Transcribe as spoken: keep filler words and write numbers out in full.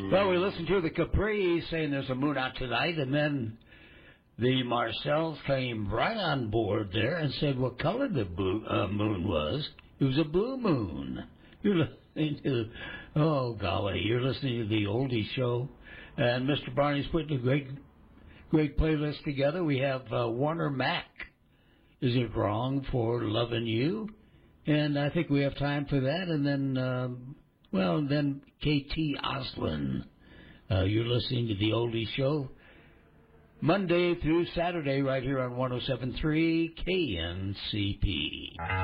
Well, we listened to the Capri saying there's a moon out tonight, and then the Marcells came right on board there and said what color the blue, uh, moon was. It was a blue moon. You're listening to, oh golly, you're listening to the Oldie Show, and Mister Barney's putting a great, great playlist together. We have uh, Warner Mac. Is It Wrong for Loving You? And I think we have time for that. And then, um, well, then K T Oslin. Uh, you're listening to the Oldie Show Monday through Saturday right here on one oh seven point three K N C P.